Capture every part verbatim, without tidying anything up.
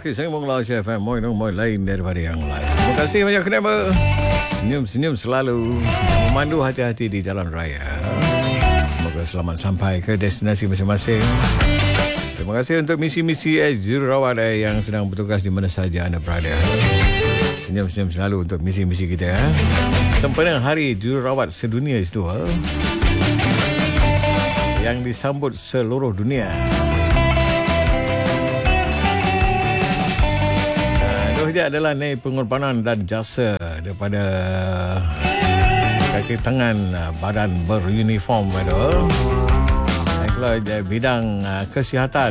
Okey, saya Mongla C F M. Moi no moi lain daripada yang lain. Terima kasih banyak kenapa. Senyum-senyum selalu memandu hati-hati di jalan raya. Semoga selamat sampai ke destinasi masing-masing. Terima kasih untuk misi-misi jururawat yang sedang bertugas di mana saja anda berada. Senyum-senyum selalu untuk misi-misi kita. Sempena Hari Jururawat Sedunia itu yang disambut seluruh dunia. Dia adalah naik pengorbanan dan jasa daripada kaki tangan badan beruniform itu. Kalau bidang kesihatan.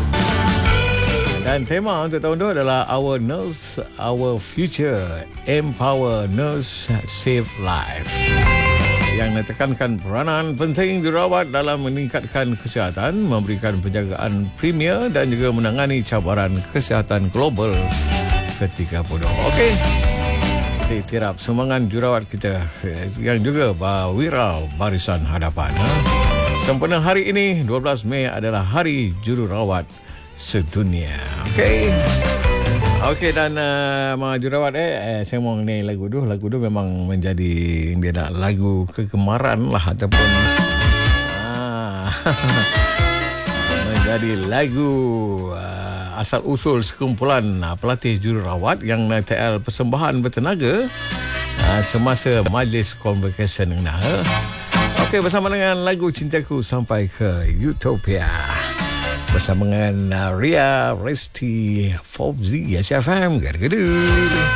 Dan tema untuk tahun itu adalah Our Nurse, Our Future, Empower Nurse, Save Life. Yang menekankan peranan penting jururawat dalam meningkatkan kesihatan, memberikan penjagaan premier dan juga menangani cabaran kesihatan global ketika bodoh. Okey. Kita iktiraf sumbangan jururawat kita yang juga viral barisan hadapan. Ha? Sempena hari ini, dua belas Mei adalah Hari Jururawat Sedunia. Okey. Okey, dan uh, mga jururawat eh, eh saya mau ni lagu tu, lagu tu memang menjadi dia nak lagu kegemaran lah ataupun ah, menjadi lagu uh, asal-usul sekumpulan uh, pelatih jururawat yang T L persembahan bertenaga uh, semasa majlis convocation nah. Okey, bersama dengan lagu Cintaku Sampai ke Utopia. Bersama dengan uh, Ria Resti Fauzi S F M. Gada-gada.